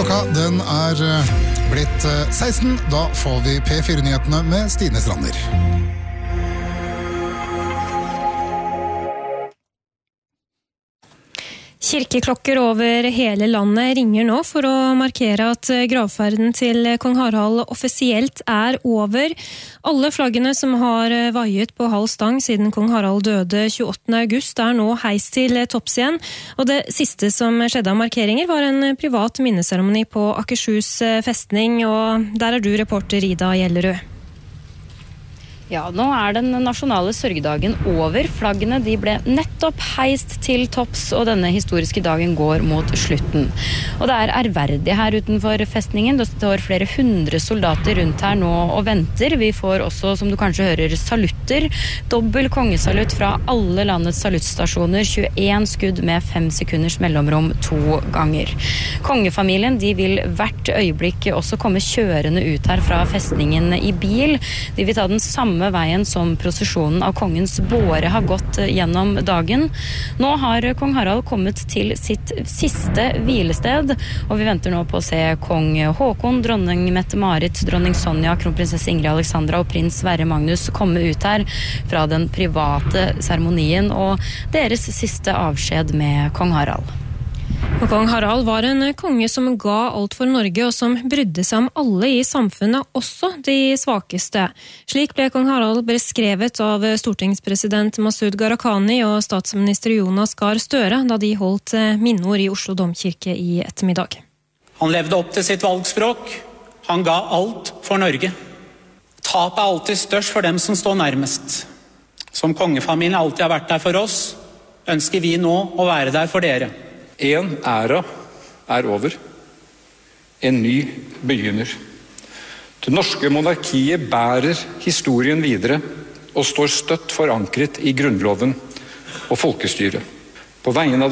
Klokka den blitt 16. Da får vi P4-nyhetene med Stine Strander. Kirkeklokker over hele landet ringer nå for å markere at gravferden til kong Harald offisielt over. Alle flaggene som har vaiet på halv stang siden kong Harald døde 28. august nå heist til topps igjen. Og det siste som skjedde av markeringer var en privat minneseremoni på Akershus festning, og der du reporter Ida Gjellerud. Ja, nå den nasjonale sørgedagen over. Flaggene de ble nettopp heist til topps, og denne historiske dagen går mot slutten. Og det ærverdig her utenfor festningen. Det står flere 100 soldater rundt her nå og venter. Vi får også, som du kanskje hører, salutter. Dobbel kongesalutt fra alle landets saluttstasjoner. 21 skudd med 5 sekunders mellomrom 2 ganger. Kongefamilien de vil hvert øyeblikk også komme kjørende ut her fra festningen i bil. De vil ta den samme veien som prosesjonen av kongens båre har gått gjennom dagen. Nå har kong Harald kommet til sitt siste hvilested, og vi venter nå på å se kong Håkon, dronning Mette-Marit, dronning Sonja, kronprinsesse Ingrid Alexandra og prins Sverre Magnus komme ut her fra den private seremonien og deres siste avskjed med kong Harald. Og kong Harald var en konge som ga alt for Norge, og som brydde seg om alle i samfunnet, også de svakeste. Slik ble kong Harald beskrevet av stortingspresident Masud Gharahkhani og statsminister Jonas Gahr Støre da de holdt minneord i Oslo Domkirke i ettermiddag. Han levde opp til sitt valgspråk. Han ga alt for Norge. Tapet alltid størst for dem som står nærmest. Som kongefamilien alltid har vært der for oss, ønsker vi nå å være der for dere. En æra over. En ny begynner. Det norske monarkiet bærer historien videre og står støtt forankret i grunnloven og folkestyret. På vegne av